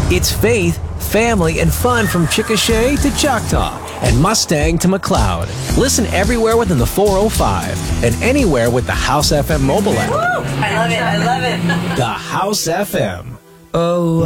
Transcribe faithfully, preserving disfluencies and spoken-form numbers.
It's faith, family, and fun from Chickasha to Choctaw and Mustang to McLeod. Listen everywhere within the four oh five and anywhere with the House F M mobile app. Woo! I love it. I love it. The House F M. Oh,